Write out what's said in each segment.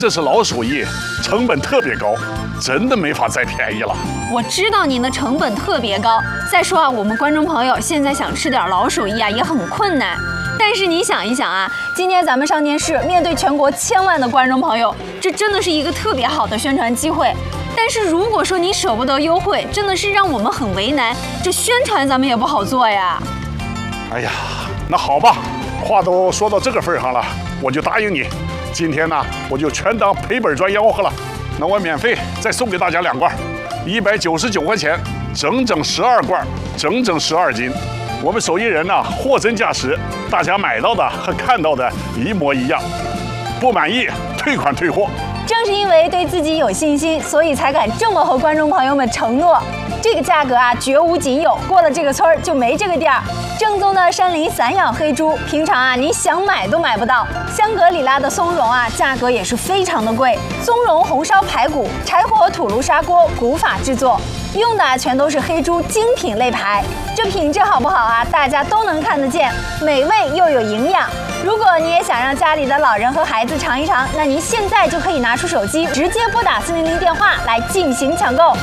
这是老手艺，成本特别高，真的没法再便宜了。 我知道您的成本特别高，再说啊，我们观众朋友现在想吃点老手艺啊，也很困难。但是你想一想啊，今天咱们上电视，面对全国千万的观众朋友，这真的是一个特别好的宣传机会。但是如果说你舍不得优惠，真的是让我们很为难，这宣传咱们也不好做呀。 哎呀，那好吧，话都说到这个份上了，我就答应你。今天呢，我就全当赔本赚吆喝了。那我免费再送给大家2罐，199块钱，整整12罐，整整12斤。我们手艺人呢，货真价实，大家买到的和看到的一模一样。不满意退款退货。 正是因为对自己有信心，所以才敢这么和观众朋友们承诺。这个价格啊，绝无仅有，过了这个村儿就没这个店儿。正宗的山林散养黑猪，平常啊你想买都买不到。香格里拉的松茸啊，价格也是非常的贵。松茸红烧排骨，柴火土炉砂锅，古法制作，用的全都是黑猪精品肋排。这品质好不好啊？大家都能看得见，美味又有营养。如果你也想让家里的老人和孩子尝一尝，那您现在就可以拿出手机，直接拨打400电话来进行抢购。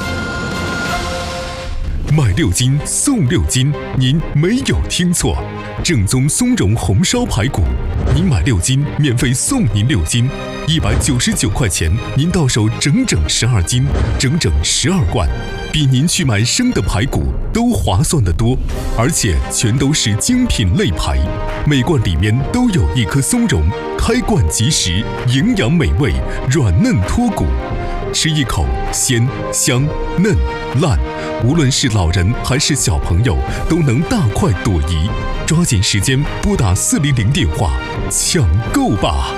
买6斤送6斤，您没有听错，正宗松茸红烧排骨，您买6斤免费送您6斤，199块钱，您到手整整12斤，整整12罐，比您去买生的排骨都划算得多，而且全都是精品肋排，每罐里面都有1颗松茸，开罐即食，营养美味，软嫩脱骨。吃一口鲜香嫩烂，无论是老人还是小朋友都能大快朵颐。抓紧时间拨打400电话抢购吧！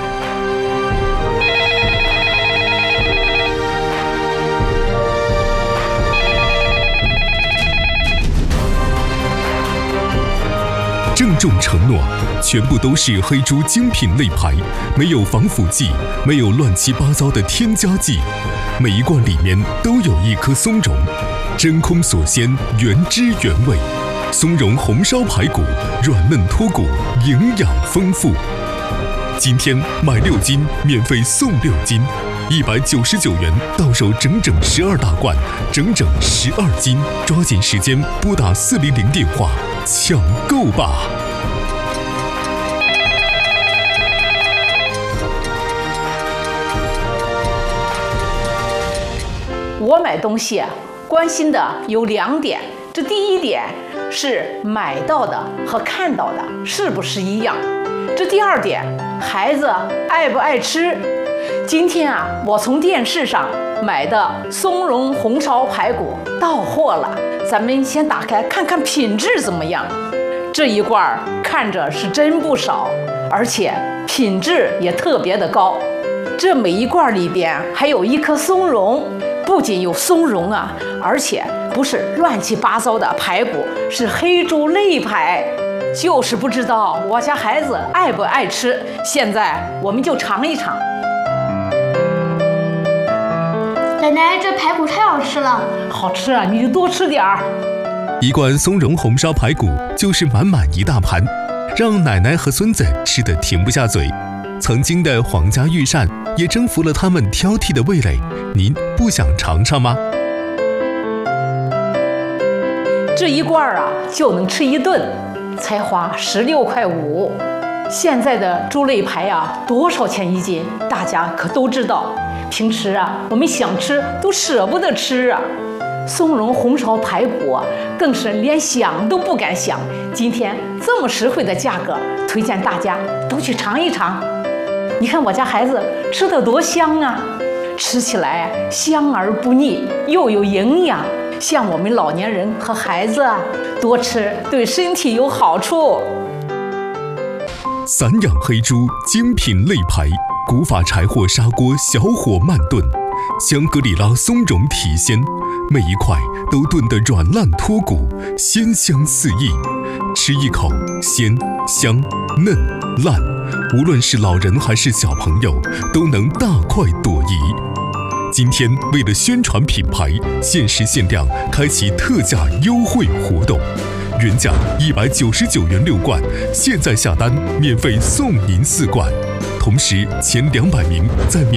郑重承诺，全部都是黑猪精品肋排，没有防腐剂，没有乱七八糟的添加剂。每一罐里面都有1颗松茸，真空锁鲜，原汁原味。松茸红烧排骨，软嫩脱骨，营养丰富。今天买6斤免费送6斤，199元到手整整12大罐，整整12斤。抓紧时间拨打400电话抢购吧！ 我买东西啊，关心的有2点。这第一点是买到的和看到的是不是一样？这第2点，孩子爱不爱吃？今天啊，我从电视上买的松茸红烧排骨到货了，咱们先打开看看品质怎么样。这一罐看着是真不少，而且品质也特别的高。这每一罐里边还有1颗松茸，不仅有松茸啊，而且不是乱七八糟的排骨，是黑猪肋排。就是不知道我家孩子爱不爱吃，现在我们就尝一尝。 奶奶，这排骨太好吃了。 好吃啊，你就多吃点儿。 1罐松茸红烧排骨就是满满1大盘，让奶奶和孙子吃得停不下嘴。曾经的皇家御膳也征服了他们挑剔的味蕾，您不想尝尝吗？ 这1罐啊就能吃1顿，才花16.5块。现在的猪肋排啊多少钱1斤？大家可都知道。平时啊我们想吃都舍不得吃啊。松茸红烧排骨啊，更是连想都不敢想。今天这么实惠的价格，推荐大家都去尝一尝。你看我家孩子吃得多香啊，吃起来香而不腻，又有营养。像我们老年人和孩子啊，多吃对身体有好处。 散养黑猪精品肋排，古法柴火砂锅小火慢炖，香格里拉松茸提鲜，每一块都炖得软烂脱骨，鲜香四溢。吃一口鲜香嫩烂，无论是老人还是小朋友都能大快朵颐。今天为了宣传品牌，限时限量开启特价优惠活动，原价199元6罐，现在下单免费送您4罐，同时前200名在免